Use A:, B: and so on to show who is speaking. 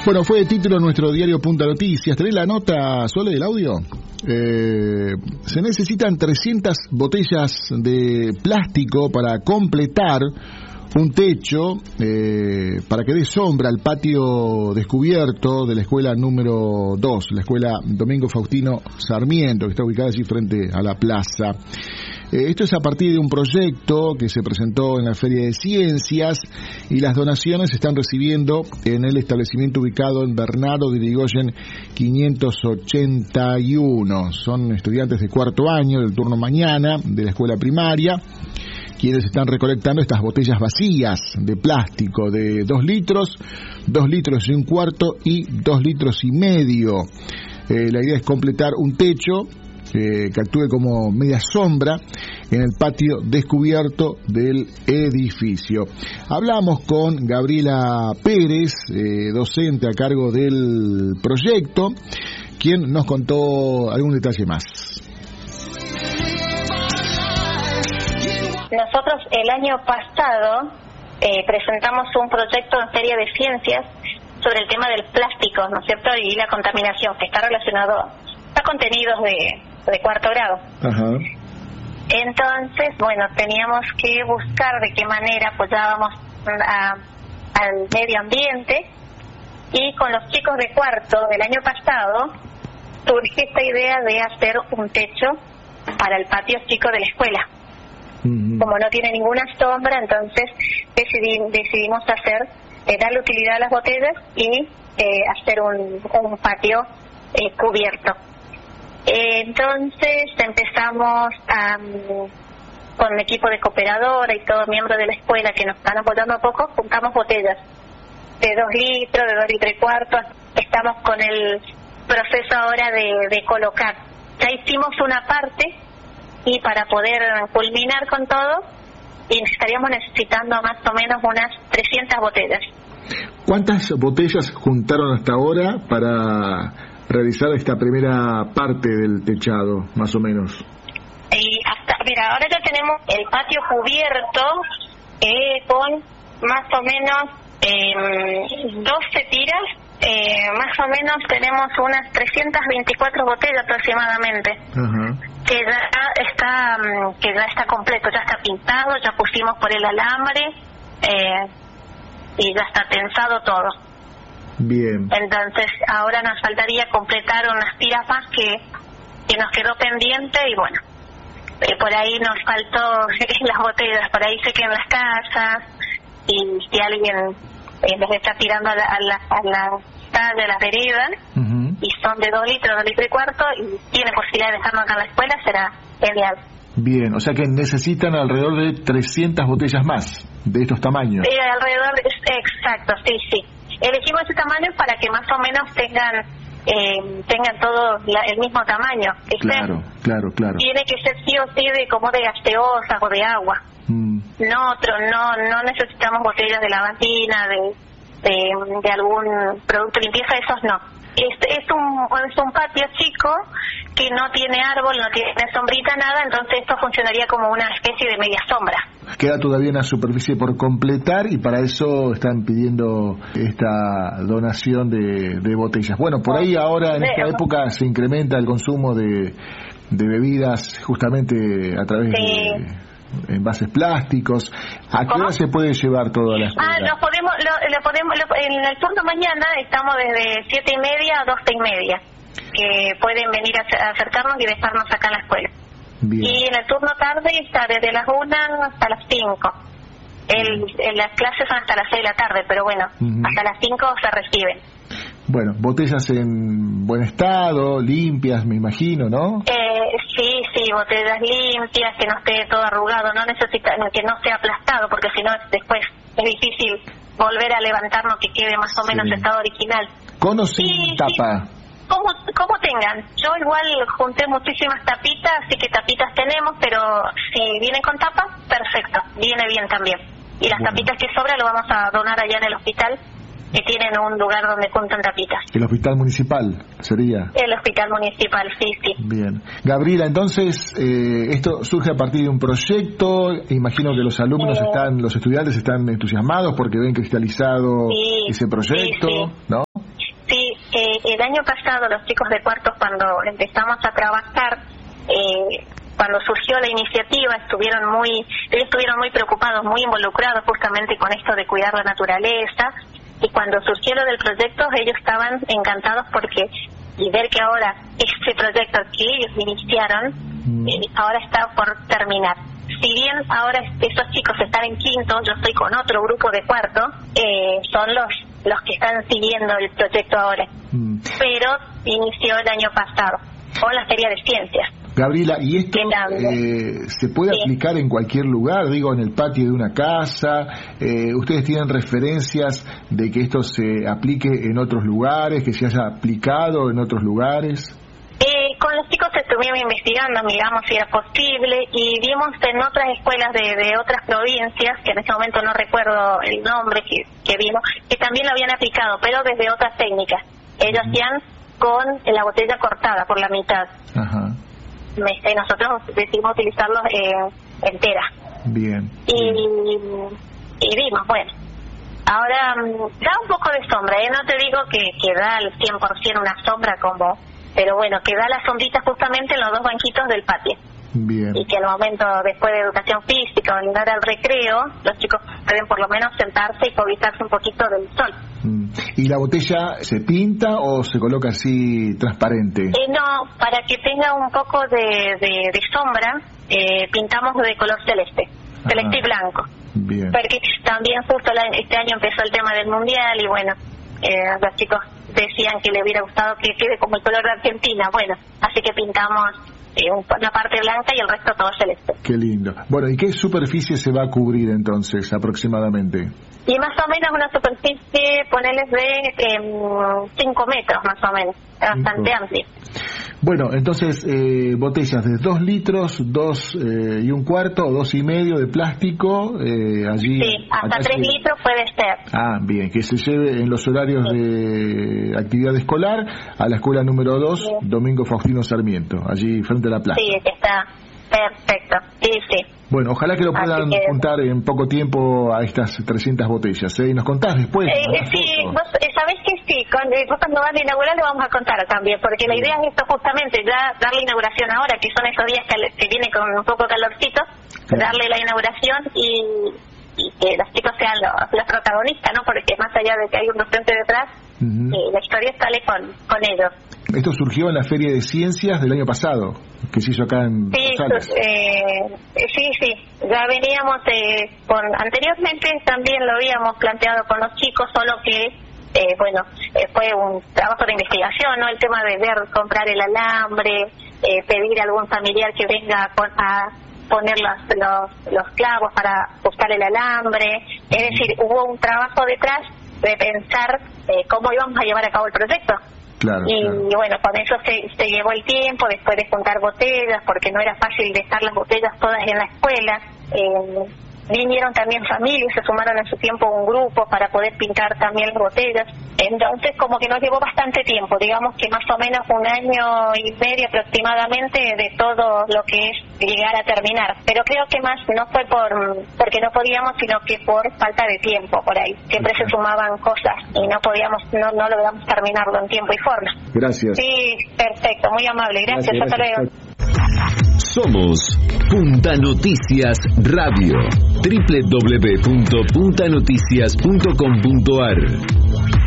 A: Bueno, fue de título nuestro diario Punta Noticias. ¿Tenés la nota, Sole, del audio? Se necesitan 300 botellas de plástico para completar un techo para que dé sombra al patio descubierto de la escuela número 2, la escuela Domingo Faustino Sarmiento, que está ubicada allí frente a la plaza. Esto es a partir de un proyecto que se presentó en la Feria de Ciencias y las donaciones se están recibiendo en el establecimiento ubicado en Bernardo de Irigoyen 581. Son estudiantes de cuarto año del turno mañana de la escuela primaria quienes están recolectando estas botellas vacías de plástico de 2 litros, 2 litros y un cuarto y 2 litros y medio. La idea es completar un techo que actúe como media sombra en el patio descubierto del edificio. Hablamos con Gabriela Pérez, docente a cargo del proyecto, quien nos contó algún detalle más.
B: Nosotros el año pasado presentamos un proyecto en Feria de Ciencias sobre el tema del plástico, ¿no es cierto? Y la contaminación, que está relacionado a contenidos de cuarto grado.
A: Ajá.
B: Entonces, bueno, teníamos que buscar de qué manera apoyábamos al medio ambiente, y con los chicos de cuarto del año pasado surgió esta idea de hacer un techo para el patio chico de la escuela. Como no tiene ninguna sombra, entonces decidimos darle utilidad a las botellas y hacer un patio cubierto. Entonces empezamos con un equipo de cooperadora y todo miembro de la escuela que nos están apoyando a poco, juntamos botellas de 2 litros, de 2 litros y cuarto. Estamos con el proceso ahora de colocar. Ya hicimos una parte, y para poder culminar con todo estaríamos necesitando más o menos unas 300 botellas.
A: ¿Cuántas botellas juntaron hasta ahora para realizar esta primera parte del techado, más o menos?
B: Mira, ahora ya tenemos el patio cubierto con más o menos 12 tiras, más o menos tenemos unas 324 botellas aproximadamente.
A: Ajá.
B: Que ya está completo, ya está pintado, ya pusimos por el alambre y ya está tensado todo.
A: Bien.
B: Entonces ahora nos faltaría completar unas tiras más que nos quedó pendiente, y bueno, por ahí nos faltó las botellas, por ahí se quedan las casas, y si alguien les está tirando a la calle, a las veredas, y son de 2 litros, 2 litros y cuarto, y tiene posibilidad de dejarnos acá en la escuela, será genial.
A: Bien, o sea que necesitan alrededor de 300 botellas más de estos tamaños.
B: Exacto, sí. Elegimos ese tamaño para que más o menos tengan todo el mismo tamaño.
A: Claro.
B: Tiene que ser sí o sí como de gaseosa o de agua. No necesitamos botellas de lavandina, de algún producto de limpieza, esos no. Es un patio chico que no tiene árbol, no tiene sombrita, nada, entonces esto funcionaría como una especie de media sombra.
A: Queda todavía una superficie por completar, y para eso están pidiendo esta donación de botellas. Bueno, por ahí ahora en esta época se incrementa el consumo de bebidas justamente a través de envases plásticos. ¿A qué hora se puede llevar todo a la escuela?
B: Lo podemos, en el turno mañana estamos desde 7:30 a 12:30, que pueden venir a acercarnos y dejarnos acá en la escuela.
A: Bien.
B: Y en el turno tarde está desde las 1 hasta las 5. Las clases son hasta las 6 de la tarde, pero bueno, hasta las 5 se reciben.
A: Bueno, botellas en buen estado, limpias, me imagino, ¿no?
B: Sí, botellas limpias, que no esté todo arrugado, que no sea aplastado, porque si no después es difícil volver a levantarnos, que quede más o menos en estado original.
A: ¿Con o sin tapa?
B: Como tengan. Yo igual junté muchísimas tapitas, así que tapitas tenemos, pero si vienen con tapa, perfecto, viene bien también. Y las tapitas que sobran lo vamos a donar allá en el hospital, que tienen un lugar donde juntan tapitas.
A: ¿El hospital municipal sería?
B: El hospital municipal, sí.
A: Bien. Gabriela, entonces, esto surge a partir de un proyecto. Imagino que los alumnos los estudiantes están entusiasmados porque ven cristalizado ese proyecto,
B: sí.
A: ¿no?
B: el año pasado los chicos de cuartos, cuando empezamos a trabajar, cuando surgió la iniciativa, ellos estuvieron muy preocupados, muy involucrados justamente con esto de cuidar la naturaleza, y cuando surgió lo del proyecto ellos estaban encantados y ver que ahora este proyecto que ellos iniciaron ahora está por terminar. Si bien ahora esos chicos están en quinto, yo estoy con otro grupo de cuarto, son los que están siguiendo el proyecto ahora, pero inició el año pasado con la Feria de Ciencias.
A: Gabriela, ¿y esto se puede aplicar en cualquier lugar? Digo, en el patio de una casa. ¿Ustedes tienen referencias de que esto se aplique en otros lugares, que se haya aplicado en otros lugares?
B: Con los chicos estuvimos investigando, miramos si era posible, y vimos en otras escuelas de otras provincias, que en este momento no recuerdo el nombre que vimos, que también lo habían aplicado, pero desde otras técnicas. Ellos hacían con la botella cortada por la mitad. Ajá. Nosotros decidimos utilizarlos entera.
A: Bien.
B: Y vimos, bueno, ahora da un poco de sombra, no te digo que da al 100% una sombra pero bueno, que da la sombrita justamente en los dos banquitos del patio.
A: Bien.
B: Y que al momento, después de educación física o en hora al recreo, los chicos pueden por lo menos sentarse y cobijarse un poquito del sol.
A: ¿Y la botella se pinta o se coloca así transparente?
B: No, para que tenga un poco de sombra, pintamos de color celeste y blanco.
A: Bien.
B: Porque también justo este año empezó el tema del mundial y bueno, los chicos decían que le hubiera gustado que quede como el color de Argentina. Bueno, así que pintamos una parte blanca y el resto todo celeste.
A: Qué lindo. Bueno, ¿y qué superficie se va a cubrir entonces aproximadamente?
B: Y más o menos una superficie, ponerles de 5 metros más o menos, bastante amplia.
A: Bueno, entonces botellas de 2 litros, 2 y un cuarto o 2 y medio de plástico, allí.
B: Sí, hasta 3 litros puede ser.
A: Ah, bien, que se lleve en los horarios de actividad escolar a la escuela número 2, Domingo Faustino Sarmiento, allí frente a la plaza.
B: Sí, que está perfecto, sí.
A: Bueno, ojalá que lo puedan juntar en poco tiempo a estas 300 botellas, ¿eh? Y nos contás después.
B: Sí, vos sabés que sí, vos cuando vas a inaugurar le vamos a contar también, porque la idea es esto justamente, ya dar la inauguración ahora, que son esos días que viene con un poco calorcito, darle la inauguración y que los chicos sean los protagonistas, ¿no? Porque más allá de que hay un docente detrás, la historia sale con ellos.
A: Esto surgió en la Feria de Ciencias del año pasado, que se hizo acá en Rosales.
B: Sí, ya veníamos anteriormente también lo habíamos planteado con los chicos, solo que fue un trabajo de investigación, ¿no? El tema de comprar el alambre, pedir a algún familiar que venga a poner los clavos para ajustar el alambre, es decir, hubo un trabajo detrás de pensar cómo íbamos a llevar a cabo el proyecto.
A: Claro.
B: Bueno, con eso se llevó el tiempo, después de juntar botellas, porque no era fácil dejar las botellas todas en la escuela. Vinieron también familias, se sumaron en su tiempo un grupo para poder pintar también las botellas. Entonces, como que nos llevó bastante tiempo, digamos que más o menos 1 año y medio aproximadamente de todo lo que es llegar a terminar. Pero creo que más no fue porque no podíamos, sino que por falta de tiempo por ahí. Siempre se sumaban cosas y no logramos terminarlo en tiempo y forma.
A: Gracias.
B: Sí, perfecto, muy amable. Gracias. Hasta luego.
C: Somos Punta Noticias Radio. www.puntanoticias.com.ar